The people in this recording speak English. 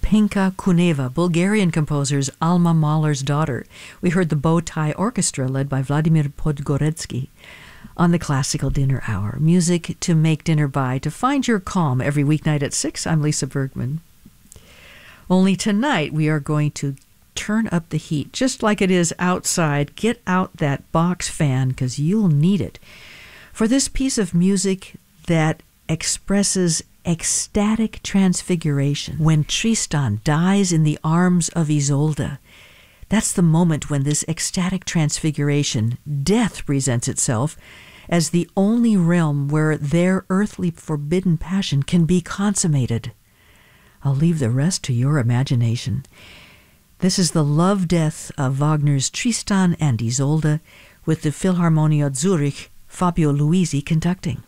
Penka Kuneva, Bulgarian composer's Alma Mahler's daughter. We heard the Bow Tie Orchestra led by Vladimir Podgoretsky on the Classical Dinner Hour. Music to make dinner by, to find your calm every weeknight at 6. I'm Lisa Bergman. Only tonight we are going to turn up the heat, just like it is outside. Get out that box fan because you'll need it for this piece of music that expresses ecstatic transfiguration. When Tristan dies in the arms of Isolde, that's the moment when this ecstatic transfiguration, death, presents itself as the only realm where their earthly forbidden passion can be consummated. I'll leave the rest to your imagination. This is the love-death of Wagner's Tristan and Isolde with the Philharmonia Zurich, Fabio Luisi conducting.